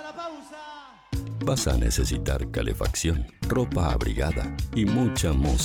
Vas a necesitar calefacción, ropa abrigada y mucha música.